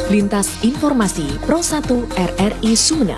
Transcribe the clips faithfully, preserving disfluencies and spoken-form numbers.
Lintas Informasi Pro satu R R I Sumeneb.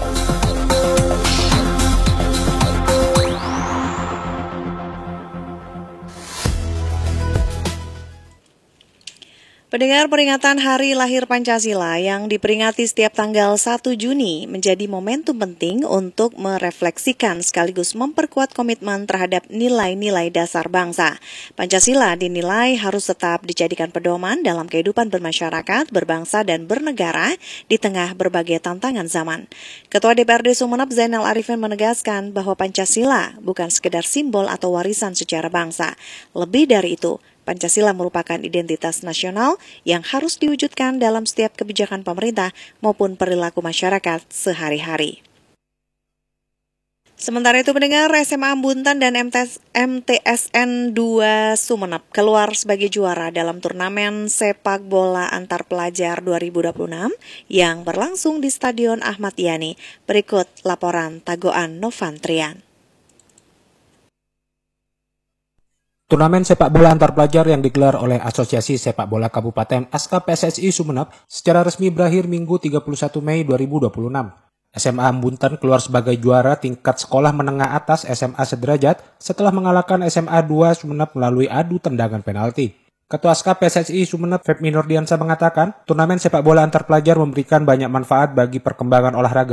Pendengar, peringatan Hari Lahir Pancasila yang diperingati setiap tanggal satu Juni menjadi momentum penting untuk merefleksikan sekaligus memperkuat komitmen terhadap nilai-nilai dasar bangsa. Pancasila dinilai harus tetap dijadikan pedoman dalam kehidupan bermasyarakat, berbangsa, dan bernegara di tengah berbagai tantangan zaman. Ketua D P R D Sumeneb Zainal Arifin menegaskan bahwa Pancasila bukan sekedar simbol atau warisan sejarah bangsa. Lebih dari itu, Pancasila merupakan identitas nasional yang harus diwujudkan dalam setiap kebijakan pemerintah maupun perilaku masyarakat sehari-hari. Sementara itu, pendengar, S M A Buntan dan M T S N dua Sumeneb keluar sebagai juara dalam turnamen sepak bola antar pelajar dua ribu dua puluh enam yang berlangsung di Stadion Ahmad Yani. Berikut laporan Tagoan Novantrian. Turnamen sepak bola antar pelajar yang digelar oleh Asosiasi Sepak Bola Kabupaten Aska P S S I Sumeneb secara resmi berakhir Minggu tiga puluh satu Mei dua ribu dua puluh enam. S M A Buntan keluar sebagai juara tingkat sekolah menengah atas S M A sederajat setelah mengalahkan S M A dua Sumeneb melalui adu tendangan penalti. Ketua Aska P S S I Sumeneb Febmi Nurdiansa mengatakan, turnamen sepak bola antar pelajar memberikan banyak manfaat bagi perkembangan olahraga